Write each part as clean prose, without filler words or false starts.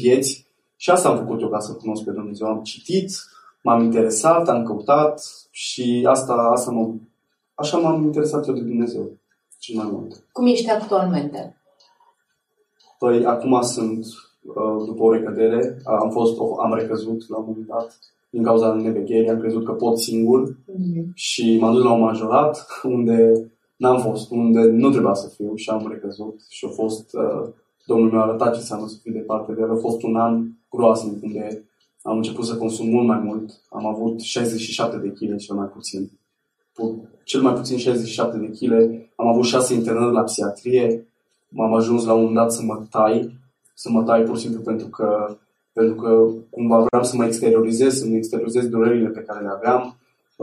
vieți și asta am făcut eu ca să cunosc pe Dumnezeu. Am citit, m-am interesat, am căutat și așa m-am interesat eu de Dumnezeu cel mai mult. Cum ești actualmente? Păi acum sunt, după o recădere, am recăzut la un moment dat din cauza nevegherii, am crezut că pot singur și m-am dus la un majorat unde n-am fost, unde nu trebuia să fiu și am recăzut și a fost, Domnul mi-a arătat ce înseamnă să fiu departe de el. A fost un an groaznic unde am început să consum mult mai mult. Am avut 67 de kg cel mai puțin. Cel mai puțin 67 de kg. Am avut 6 internări la psihiatrie. M-am ajuns la un moment dat să mă tai pur și simplu pentru că cumva vreau să mă exteriorizez durerile pe care le aveam.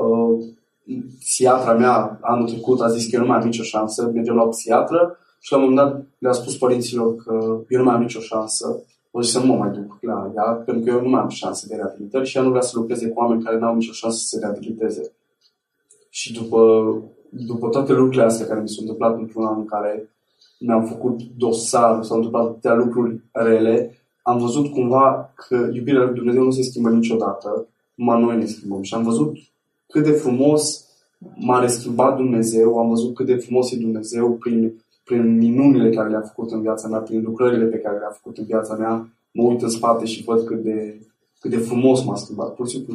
Psihiatra mea anul trecut a zis că eu nu mai am nicio șansă, mergem la o psihiatră și la un moment dat le-a spus părinților că eu nu mai am nicio șansă, o să nu mă mai duc la ea, pentru că eu nu mai am șanse de reabilitări și ea nu vrea să lucreze cu oameni care nu au nicio șansă să se reabiliteze. Și după toate lucrurile astea care mi s-au întâmplat într-un an în care mi-am făcut dosar, s-au întâmplat atâtea lucruri rele, am văzut cumva că iubirea lui Dumnezeu nu se schimbă niciodată, numai noi ne schimbăm. Și am văzut cât de frumos m-a reschimbat Dumnezeu, am văzut cât de frumos e Dumnezeu prin minunile care le-a făcut în viața mea, prin lucrările pe care le-a făcut în viața mea. Mă uit în spate și văd cât de frumos m-a schimbat. Pur și simplu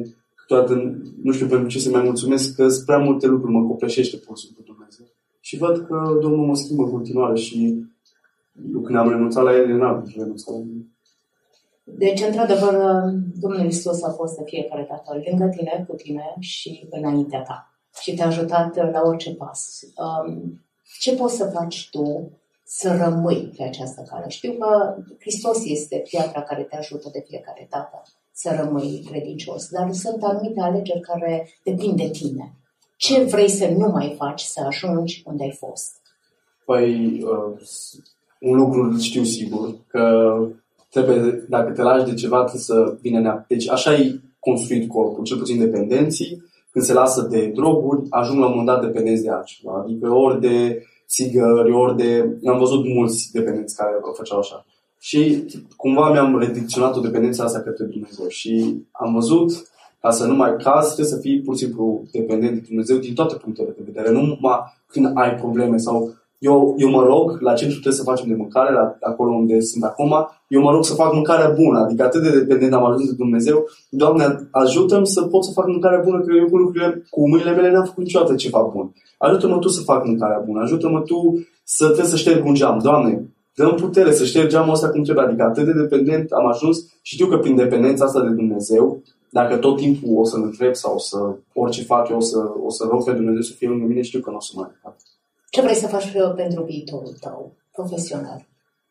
nu știu pentru ce să mai mulțumesc, că sunt prea multe lucruri, mă copleșește pur și simplu Dumnezeu. Și văd că Domnul mă schimbă în continuare și când am renunțat la El, n-am renunțat la El. Deci, într-adevăr, Domnul Iisus a fost de fiecare dată lângă tine, cu tine și înaintea ta. Și te-a ajutat la orice pas. Ce poți să faci tu să rămâi pe această cale? Știu că Hristos este piatra care te ajută de fiecare dată să rămâi credincios, dar sunt anumite alegeri care depind de tine. Ce vrei să nu mai faci să ajungi unde ai fost? Păi, un lucru știu sigur, că trebuie, dacă te lași de ceva, trebuie să vină. Deci așa e construit corpul, cel puțin dependenții, când se lasă de droguri, ajung la un moment dat dependenți de altceva. Adică ori de țigări, ori de... Am văzut mulți dependenți care o făceau așa. Și cumva mi-am redicționat o dependență asta către Dumnezeu. Și am văzut, ca să nu mai caz, trebuie să fii pur și simplu dependent de Dumnezeu din toate punctele de vedere. Nu numai când ai probleme sau... Eu mă rog, la centru trebuie să facem de mâncare, acolo unde sunt acum, eu mă rog să fac mâncarea bună, adică atât de dependent am ajuns de Dumnezeu. Doamne, ajută-mi să pot să fac mâncarea bună, că eu cu mâinile mele n-am făcut niciodată ceva bun. Ajută-mă Tu să fac mâncarea bună, ajută-mă Tu trebuie să șterg un geam. Doamne, dă-mi putere să șterg geamul ăsta cum trebuie, adică atât de dependent am ajuns și știu că prin dependența asta de Dumnezeu, dacă tot timpul o să-L întreb sau orice fac eu o să rog pe Dumnezeu să fie lângă mine, știu că nu o să mai fac. Ce vrei să faci pentru viitorul tău profesional?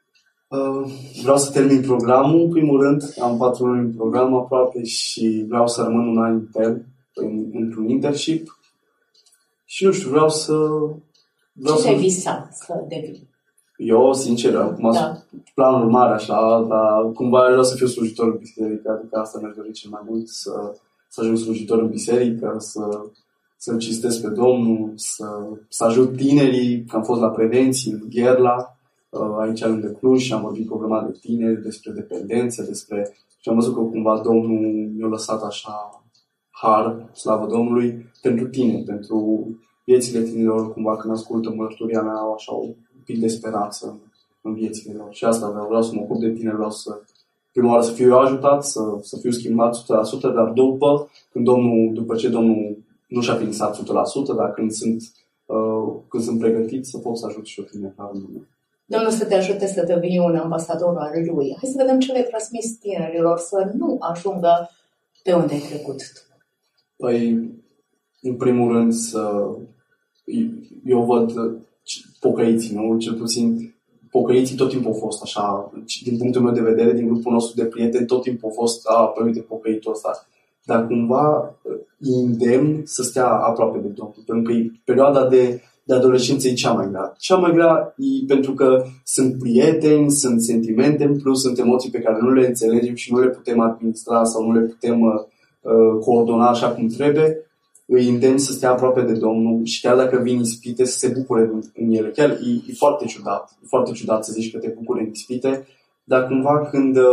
Vreau să termin programul, în primul rând. Am 4 luni în program aproape și vreau să rămân un an intern într-un internship. Și nu știu, vreau să... Ce ai visat să devii? Eu, sincer, acum planul mare așa, dar cumva vreau să fiu slujitor în biserică, adică asta mi-aș dori cel mai mult, să ajung slujitor în biserică, să-L cinstesc pe Domnul, să ajut tinerii, că am fost la prevenții în Gherla, aici lângă Cluj și am vorbit cu o grămadă de tineri despre dependențe, și am văzut că cumva Domnul mi-a lăsat așa har, slavă Domnului, pentru tine, pentru viețile tinerilor, cumva când ascultă mărturia mea, au așa un pic de speranță în viețile lor. Și asta vreau să mă ocup de tine, vreau prima oară să fiu eu ajutat, să fiu schimbat 100%, dar după ce Domnul nu și-a finisat 100%, dar când sunt pregătit să pot să ajut și eu tine la rândul meu. Domnul să te ajute să devii un ambasador al Lui. Hai să vedem ce le-ai transmis tinerilor să nu ajungă pe unde ai trecut tu. Păi, în primul rând, eu văd pocăiții, nu? Cel puțin pocăiții tot timpul au fost așa, din punctul meu de vedere, din grupul nostru de prieteni, tot timpul au fost, păi uite, pocăitul ăsta. Dar cumva îi îndemn să stea aproape de Domnul. Pentru că perioada de adolescență e cea mai grea. Cea mai grea e pentru că sunt prieteni, sunt sentimente în plus, sunt emoții pe care nu le înțelegem și nu le putem administra sau nu le putem coordona așa cum trebuie. Îi îndemn să stea aproape de Domnul și chiar dacă vin ispite să se bucure în ele. Chiar e foarte ciudat. E foarte ciudat să zici că te bucuri în ispite, dar cumva când